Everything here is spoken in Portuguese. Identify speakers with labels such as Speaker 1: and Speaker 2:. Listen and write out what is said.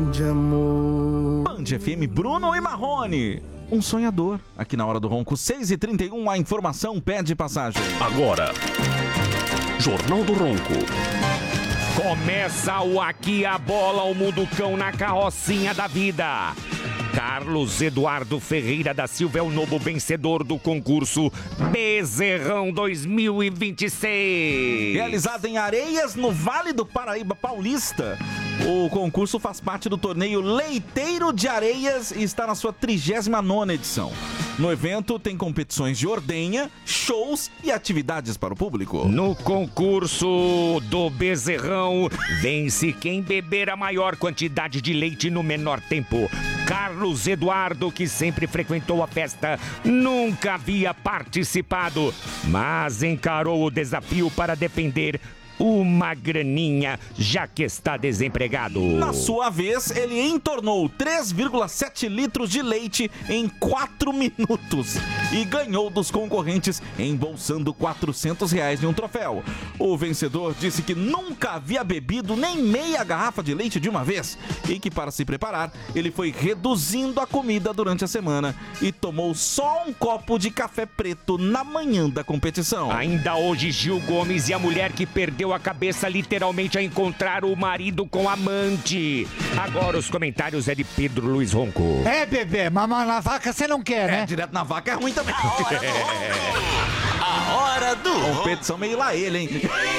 Speaker 1: De amor.
Speaker 2: Band FM, Bruno e Marrone. Um sonhador. Aqui na Hora do Ronco, 6h31, a informação pede passagem.
Speaker 3: Agora, Jornal do Ronco.
Speaker 4: Começa o Aqui a Bola, o Munducão na carrocinha da vida. Carlos Eduardo Ferreira da Silva é o novo vencedor do concurso Bezerrão 2026.
Speaker 2: Realizado em Areias, no Vale do Paraíba Paulista. O concurso faz parte do torneio Leiteiro de Areias e está na sua 39ª edição. No evento tem competições de ordenha, shows e atividades para o público.
Speaker 4: No concurso do Bezerrão, vence quem beber a maior quantidade de leite no menor tempo. Carlos Eduardo, que sempre frequentou a festa, nunca havia participado, mas encarou o desafio para defender uma graninha, já que está desempregado.
Speaker 2: Na sua vez, ele entornou 3,7 litros de leite em 4 minutos e ganhou dos concorrentes, embolsando R$400 em um troféu. O vencedor disse que nunca havia bebido nem meia garrafa de leite de uma vez e que, para se preparar, ele foi reduzindo a comida durante a semana e tomou só um copo de café preto na manhã da competição.
Speaker 4: Ainda hoje, Gil Gomes e a mulher que perdeu a cabeça literalmente a encontrar o marido com amante. Agora os comentários é de Pedro Luiz Ronco.
Speaker 5: É, bebê, mamar na vaca você não quer, né?
Speaker 2: Direto na vaca é ruim também.
Speaker 3: A Hora do Ronco.
Speaker 2: Competição meio lá ele, hein?